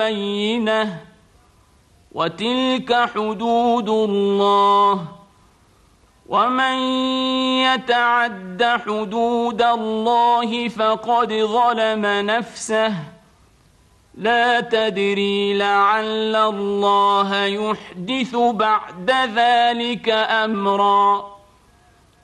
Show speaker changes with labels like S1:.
S1: بينة وتلك حدود الله ومن يتعد حدود الله فقد ظلم نفسه لا تدري لعل الله يحدث بعد ذلك أمرا